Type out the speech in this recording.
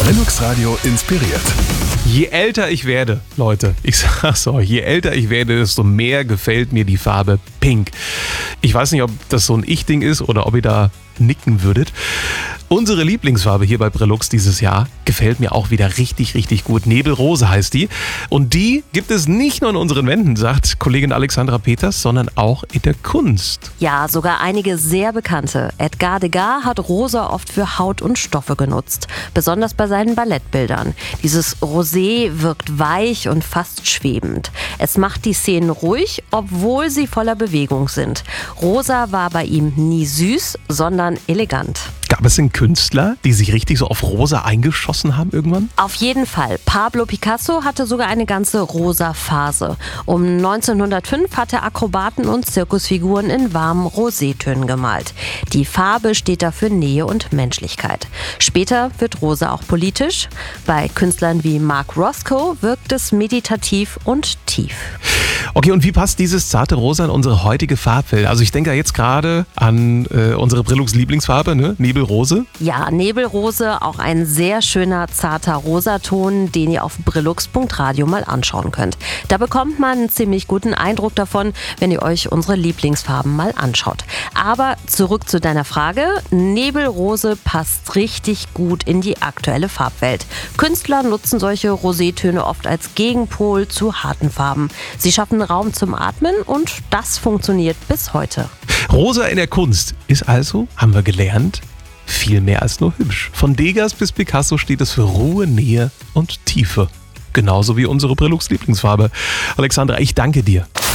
Velux Radio inspiriert. Je älter ich werde, Leute, ich sag's euch, je älter ich werde, desto mehr gefällt mir die Farbe Pink. Ich weiß nicht, ob das so ein Ich-Ding ist oder ob ihr da nicken würdet. Unsere Lieblingsfarbe hier bei Brelux dieses Jahr gefällt mir auch wieder richtig, richtig gut. Nebelrose heißt die. Und die gibt es nicht nur an unseren Wänden, sagt Kollegin Alexandra Peters, sondern auch in der Kunst. Ja, sogar einige sehr bekannte. Edgar Degas hat Rosa oft für Haut und Stoffe genutzt, besonders bei seinen Ballettbildern. Dieses Rosé wirkt weich und fast schwebend. Es macht die Szenen ruhig, obwohl sie voller Bewegung sind. Rosa war bei ihm nie süß, sondern elegant. Gab es denn Künstler, die sich richtig so auf Rosa eingeschossen haben irgendwann? Auf jeden Fall. Pablo Picasso hatte sogar eine ganze Rosa-Phase. Um 1905 hat er Akrobaten und Zirkusfiguren in warmen Rosétönen gemalt. Die Farbe steht da für Nähe und Menschlichkeit. Später wird Rosa auch politisch. Bei Künstlern wie Mark Roscoe wirkt es meditativ und tief. Okay, und wie passt dieses zarte Rosa in unsere heutige Farbwelt? Also ich denke ja jetzt gerade an unsere Brelux Lieblingsfarbe, ne? Nebelrose. Ja, Nebelrose, auch ein sehr schöner, zarter Rosaton, den ihr auf brelux.radio mal anschauen könnt. Da bekommt man einen ziemlich guten Eindruck davon, wenn ihr euch unsere Lieblingsfarben mal anschaut. Aber zurück zu deiner Frage. Nebelrose passt richtig gut in die aktuelle Farbwelt. Künstler nutzen solche Rosétöne oft als Gegenpol zu harten Farben. Sie schaffen Raum zum Atmen und das funktioniert bis heute. Rosa in der Kunst ist also, haben wir gelernt, viel mehr als nur hübsch. Von Degas bis Picasso steht es für Ruhe, Nähe und Tiefe. Genauso wie unsere Brelux Lieblingsfarbe. Alexandra, ich danke dir.